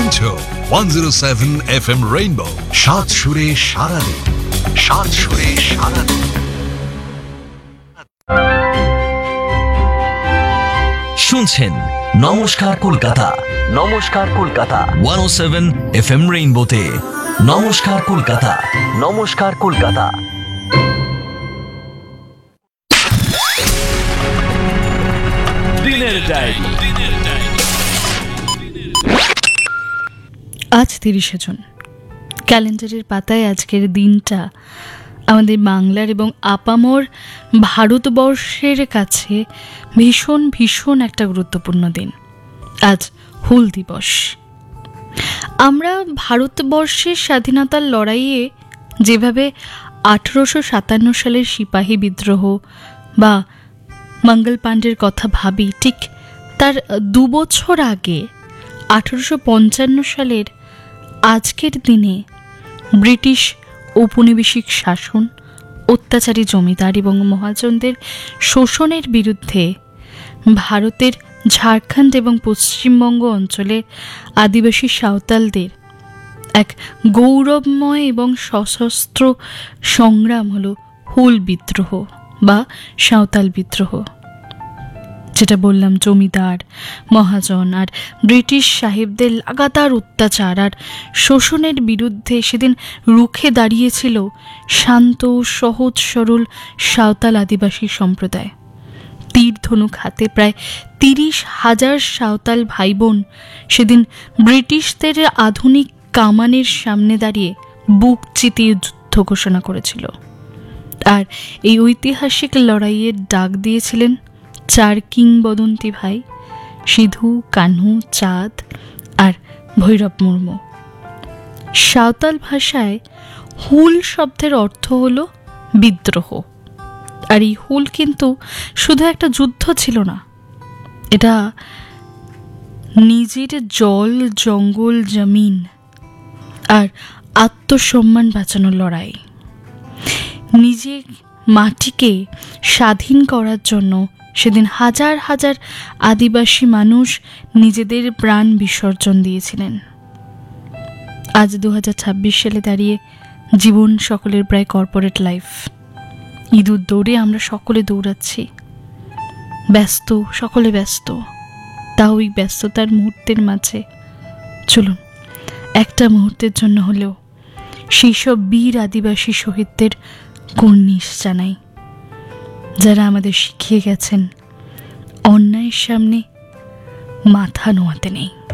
শুনছো 107 FM rainbow, সাত সুরে সারাদিন, সাত সুরে সারাদিন। শুনছেন নমস্কার কলকাতা, নমস্কার কলকাতা 107 FM রেইনবোতে। নমস্কার কলকাতা, নমস্কার কলকাতা। দিনের ডায়েরি। আজ 30শে জুন। ক্যালেন্ডারের পাতায় আজকের দিনটা আমাদের বাংলার এবং আপামর ভারতবর্ষের কাছে ভীষণ ভীষণ একটা গুরুত্বপূর্ণ দিন। আজ হুল দিবস। আমরা ভারতবর্ষের স্বাধীনতার লড়াইয়ে যেভাবে 1857 সালের সিপাহী বিদ্রোহ বা মঙ্গল পাণ্ডের কথা ভাবি, ঠিক তার 2 বছর আগে 1855 সালের আজকের দিনে ব্রিটিশ ঔপনিবেশিক শাসন, অত্যাচারী জমিদার এবং মহাজনদের শোষণের বিরুদ্ধে ভারতের ঝাড়খণ্ড এবং পশ্চিমবঙ্গ অঞ্চলের আদিবাসী সাঁওতালদের এক গৌরবময় এবং সশস্ত্র সংগ্রাম হল হুল বিদ্রোহ বা সাঁওতাল বিদ্রোহ। যেটা বললাম, জমিদার, মহাজন আর ব্রিটিশ সাহেবদের লাগাতার অত্যাচার আর শোষণের বিরুদ্ধে সেদিন রুখে দাঁড়িয়েছিল শান্ত, সহজ সরল সাঁওতাল আদিবাসী সম্প্রদায়। তীর ধনুক হাতে প্রায় 30,000 সাঁওতাল ভাই বোন সেদিন ব্রিটিশদের আধুনিক কামানের সামনে দাঁড়িয়ে বুক চিতিয়ে যুদ্ধ ঘোষণা করেছিল। আর এই ঐতিহাসিক লড়াইয়ের ডাক দিয়েছিলেন 4 কিংবদন্তি ভাই, সিধু, কানহু, চাঁদ আর ভৈরব মুর্মু। সাঁওতাল ভাষায় হুল শব্দের অর্থ হল বিদ্রোহ। আর এই হুল কিন্তু শুধু একটা যুদ্ধ ছিল না, এটা নিজের জল, জঙ্গল, জমিন আর আত্মসম্মান বাঁচানোর লড়াই। নিজের মাটিকে স্বাধীন করার জন্য সেদিন হাজার হাজার আদিবাসী মানুষ নিজেদের প্রাণ বিসর্জন দিয়েছিলেন। আজ 2026 সালে দাঁড়িয়ে জীবন সকলের প্রায় কর্পোরেট লাইফ। ইঁদুর দৌড়ে আমরা সকলে দৌড়াচ্ছি, ব্যস্ত, সকলে ব্যস্ত। তাও ওই ব্যস্ততার মুহূর্তের মাঝে চলুন একটা মুহূর্তের জন্য হলেও সেই সব বীর আদিবাসী শহীদদের কুর্নিশ জানাই, যারা আমাদের শিখিয়ে গেছেন অন্যায়ের সামনে মাথা নোয়াতে নেই।